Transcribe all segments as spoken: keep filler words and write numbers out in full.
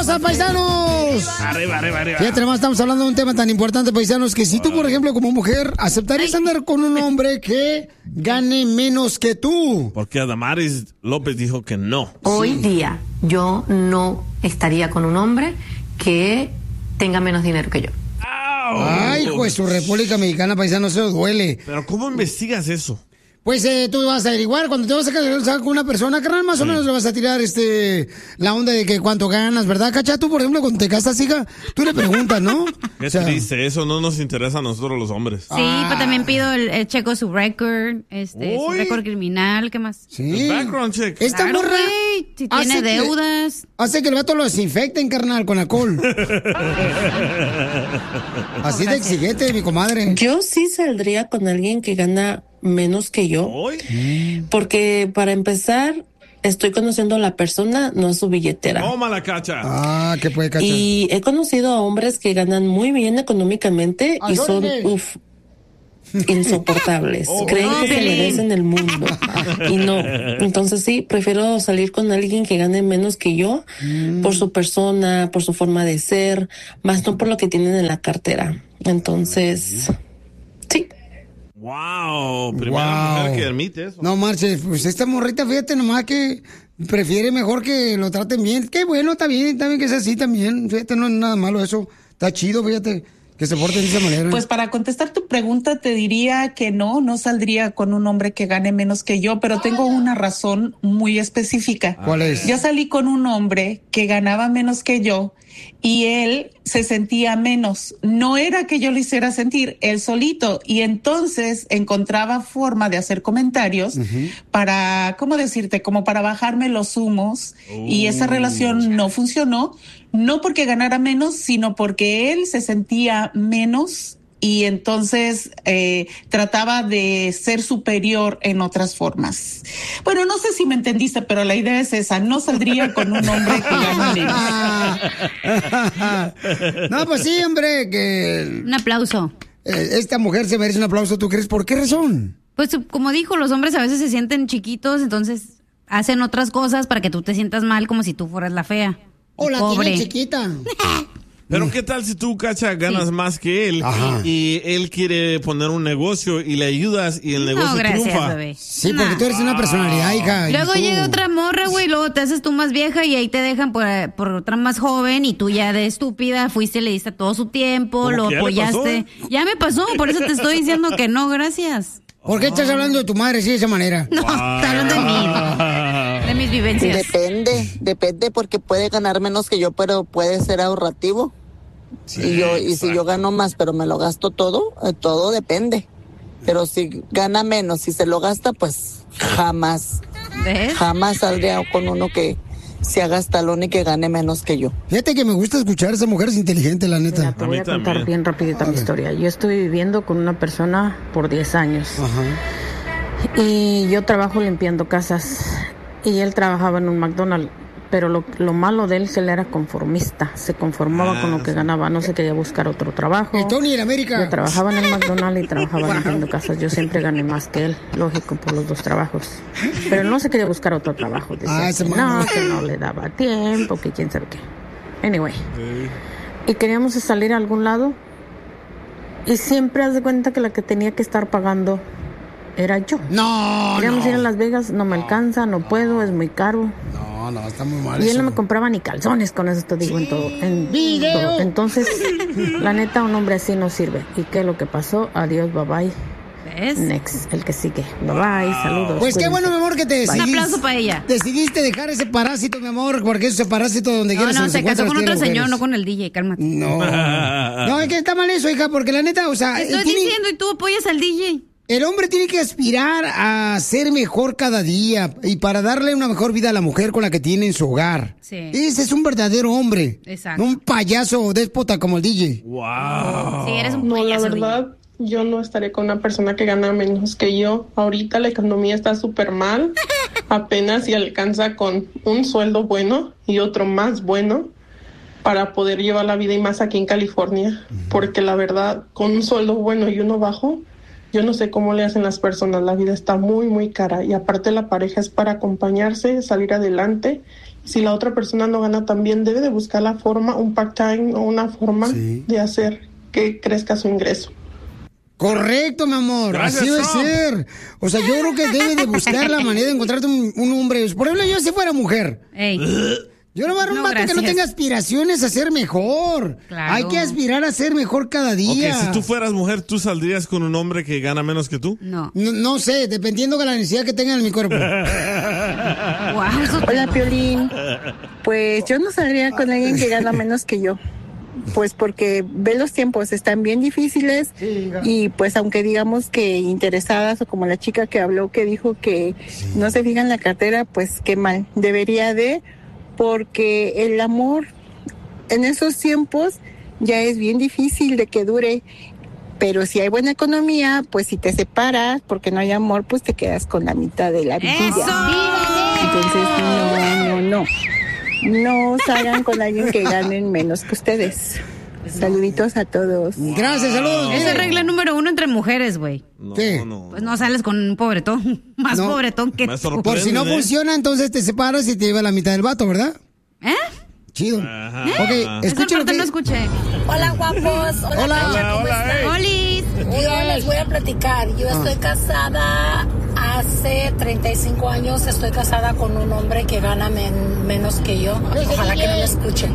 hermosa, paisanos! Arriba, arriba, arriba. Fíjate, nomás estamos hablando de un tema tan importante, paisanos, que si tú, por ejemplo, como mujer, ¿aceptarías Ay. andar con un hombre que gane menos que tú? Porque Adamaris López dijo que no. Hoy sí. día yo no estaría con un hombre que tenga menos dinero que yo. Ay, pues su República Mexicana, paisano, se duele. Pero ¿cómo investigas eso? Pues eh, tú vas a averiguar, cuando te vas a casar con una persona, carnal, más sí. o menos le vas a tirar este la onda de que cuánto ganas, ¿verdad, Cacha? Tú, por ejemplo, cuando te casas, hija, tú le preguntas, ¿no? Qué o sea, triste, eso no nos interesa a nosotros los hombres. Sí, ah. pero también pido el, el checo su record, este, su récord criminal, ¿qué más? Sí. El background check. Esta claro, morra wey, si tiene deudas. Que, hace que el vato lo desinfecten, carnal, con alcohol. Así de exigente, mi comadre. Yo sí saldría con alguien que gana menos que yo. ¿Hoy? Porque para empezar, estoy conociendo a la persona, no a su billetera. Toma la Cacha. Ah, ¿qué puede, Cacha? Y he conocido a hombres que ganan muy bien económicamente y son, uff, insoportables. Oh, Creen que se merecen el mundo. Y no. Entonces sí, prefiero salir con alguien que gane menos que yo mm. por su persona, por su forma de ser, más no por lo que tienen en la cartera. Entonces, sí. Wow, primera wow. mujer que admite eso. No marches, pues esta morrita, fíjate nomás que prefiere mejor que lo traten bien. Qué bueno, está bien, está bien que sea así también. Fíjate, no es nada malo eso. Está chido, fíjate, que se porten de esa manera. Pues para contestar tu pregunta te diría que no, no saldría con un hombre que gane menos que yo, pero tengo una razón muy específica. ¿Cuál es? Yo salí con un hombre que ganaba menos que yo y él se sentía menos. No era que yo lo hiciera sentir, él solito. Y entonces encontraba forma de hacer comentarios uh-huh. para, ¿cómo decirte? Como para bajarme los humos. Uh. Y esa relación no funcionó. No porque ganara menos, sino porque él se sentía menos y entonces eh, trataba de ser superior en otras formas. Bueno, no sé si me entendiste, pero la idea es esa. No saldría con un hombre que gane menos. No, pues sí, hombre, que... Un aplauso. Eh, esta mujer se merece un aplauso, ¿tú crees? ¿Por qué razón? Pues como dijo, los hombres a veces se sienten chiquitos, entonces hacen otras cosas para que tú te sientas mal como si tú fueras la fea. O la tiene chiquita. Pero ¿qué tal si tú, Cacha, ganas sí. más que él y, y él quiere poner un negocio y le ayudas y el negocio no, gracias, triunfa? Bebé. Sí, porque nah. tú eres una personalidad, hija. Luego llega otra morra, güey, luego te haces tú más vieja y ahí te dejan por, por otra más joven y tú ya de estúpida fuiste, le diste todo su tiempo, lo ya apoyaste. Ya me pasó, por eso te estoy diciendo que no, gracias. ¿Por qué estás hablando de tu madre así de esa manera? No, wow. está hablando de mí, de mis vivencias. Depende, depende porque puede ganar menos que yo, pero puede ser ahorrativo. Sí, y yo y si yo gano más, pero me lo gasto todo, eh, todo depende. Pero si gana menos, si se lo gasta, pues jamás, ¿ves? Jamás saldría con uno que se haga estalón y que gane menos que yo. Fíjate que me gusta escuchar a esa mujer, es inteligente, la neta. Mira, te voy a, a contar también. bien rapidita mi historia. Yo estoy viviendo con una persona por diez años. Ajá. Y yo trabajo limpiando casas. Y él trabajaba en un McDonald's. Pero lo, lo malo de él, se le era conformista. Se conformaba ah, con lo que ganaba. No se quería buscar otro trabajo. ¿Y Tony en América? Yo trabajaba en el McDonald's y trabajaba limpiando casas. Yo siempre gané más que él. Lógico, por los dos trabajos. Pero no se quería buscar otro trabajo. Decía ah, que no, que no le daba tiempo, que quién sabe qué. Anyway. Sí. Y queríamos salir a algún lado. Y siempre haz de cuenta que la que tenía que estar pagando era yo. No, Queríamos no. ir a Las Vegas, no me alcanza, no, no puedo, es muy caro. No, no, está muy mal. Y él eso. no me compraba ni calzones, con eso te digo, sí. en todo. En Video. todo. Entonces, la neta, un hombre así no sirve. ¿Y qué es lo que pasó? Adiós, bye bye. ¿Ves? Next, el que sigue. Bye bye, saludos. Pues qué bueno, mi amor, que te decidiste. Un aplauso para ella. Decidiste dejar ese parásito, mi amor, porque ese parásito donde no, quieras. No, no, se casó con otro señor, mujeres. no con el D J, cálmate. No. No, es que está mal eso, hija, porque la neta, o sea. Te estoy tiene... diciendo y tú apoyas al D J. El hombre tiene que aspirar a ser mejor cada día y para darle una mejor vida a la mujer con la que tiene en su hogar. Sí. Ese es un verdadero hombre. Exacto. No un payaso déspota como el D J. Wow. Sí, eres un no, payaso. la verdad, yo no estaré con una persona que gana menos que yo. Ahorita la economía está súper mal. Apenas si alcanza con un sueldo bueno y otro más bueno para poder llevar la vida, y más aquí en California. Uh-huh. Porque la verdad, con un sueldo bueno y uno bajo, yo no sé cómo le hacen las personas. La vida está muy, muy cara. Y aparte la pareja es para acompañarse, salir adelante si la otra persona no gana tan bien, debe de buscar la forma, un part-time o una forma sí. de hacer que crezca su ingreso. Correcto, mi amor. Gracias, así debe Trump. ser. O sea, yo creo que debe de buscar la manera de encontrarte un, un hombre. Por ejemplo, yo si fuera mujer. Ey. Yo no voy a dar un no, vato gracias. que no tenga aspiraciones a ser mejor. Claro. Hay que aspirar a ser mejor cada día. Ok, si tú fueras mujer, ¿tú saldrías con un hombre que gana menos que tú? No. No, no sé, dependiendo de la necesidad que tenga en mi cuerpo. Wow. Hola, Piolín. Pues yo no saldría con alguien que gana menos que yo. Pues porque ve los tiempos, están bien difíciles sí, y pues aunque digamos que interesadas o como la chica que habló que dijo que sí. no se fija en la cartera, pues qué mal. Debería de... porque el amor en esos tiempos ya es bien difícil de que dure, pero si hay buena economía, pues si te separas porque no hay amor, pues te quedas con la mitad de la vida. Entonces no, no, no, no salgan con alguien que ganen menos que ustedes. Saluditos a todos. Gracias, saludos. Esa es regla número uno entre mujeres, güey. No, ¿Qué? No. Pues no sales con un pobretón, más no. pobretón que tú. Por si no funciona, entonces te separas y te lleva la mitad del vato, ¿verdad? ¿Eh? Chido. Ajá. Ok, escucha lo que... no escuché. Hola, guapos. Hola, hola, Cacha, ¿cómo hola, están? Olis. Yo les voy a platicar. Yo ah. estoy casada hace treinta y cinco años. Estoy casada con un hombre que gana men- menos que yo. Ojalá que no me escuchen.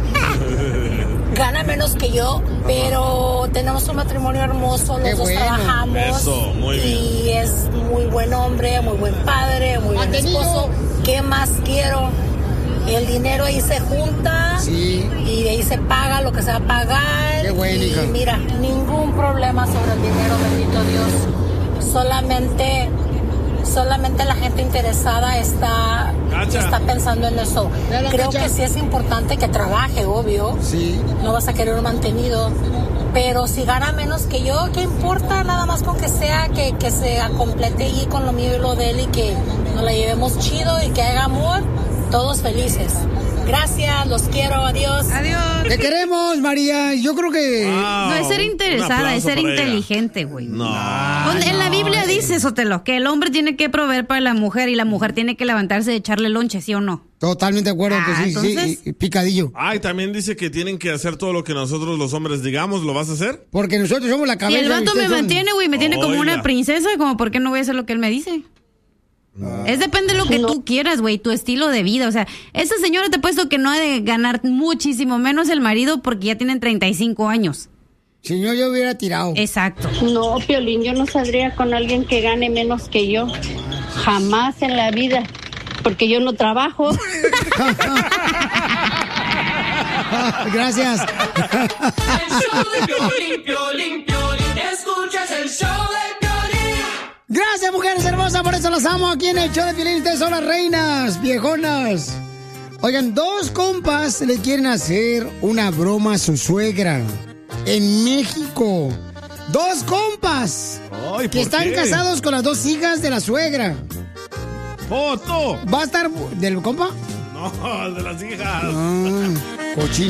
Gana menos que yo, pero tenemos un matrimonio hermoso, los Qué dos bueno. trabajamos. Eso, muy bien. Y es muy buen hombre, muy buen padre, muy buen esposo. ¿Qué más quiero? El dinero ahí se junta sí. y de ahí se paga lo que se va a pagar. Qué bueno, y hija. Mira, ningún problema sobre el dinero, bendito Dios. Solamente... Solamente la gente interesada está, está pensando en eso. Creo que sí es importante que trabaje, obvio. Sí. No vas a querer un mantenido. Pero si gana menos que yo, ¿qué importa? Nada más con que sea, que, que se complete allí con lo mío y lo de él y que nos la llevemos chido y que haga amor. Todos felices. Gracias, los quiero, adiós. Adiós. Te queremos, María. Yo creo que... Wow. No es ser interesada, es ser inteligente, güey. No. En la Biblia dice, Sotelo, que el hombre tiene que proveer para la mujer y la mujer tiene que levantarse de echarle lonche, ¿sí o no? Totalmente de acuerdo, ah, que sí, entonces... sí, picadillo. Ah, y también dice que tienen que hacer todo lo que nosotros los hombres digamos, ¿lo vas a hacer? Porque nosotros somos la cabeza. Y el vato me son... mantiene, güey, me tiene Oiga. como una princesa, como ¿por qué no voy a hacer lo que él me dice? Ah. Es depende de lo que no. tú quieras, güey, tu estilo de vida. O sea, esta señora te ha puesto que no ha de ganar muchísimo menos el marido porque ya tienen treinta y cinco años. Si no, yo hubiera tirado. Exacto. No, Piolín, yo no saldría con alguien que gane menos que yo. Jamás en la vida. Porque yo no trabajo. Gracias. El show de Piolín, Piolín, Piolín. Escuchas el show de Piolín. Gracias, mujeres hermosas, por eso las amo aquí en el show de Piolín. Ustedes son las reinas, viejonas. Oigan, dos compas le quieren hacer una broma a su suegra en México. Dos compas Ay, que están qué? casados con las dos hijas de la suegra. ¡Foto! ¿Va a estar del compa? No, de las hijas. Ah, cochino.